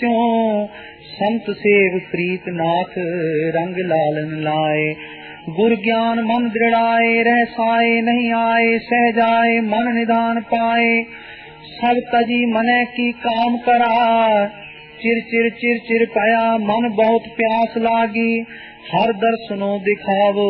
त्यों संत सेव प्रीत नाथ रंग लालन लाए। गुर ज्ञान मन दृढ़ाए रह साए नहीं आए सह जाए मन निधान पाए। सब तजी मने की काम करा चिर चिर चिर चिर कया मन बहुत प्यास लागी। हर दर्शनो दिखावो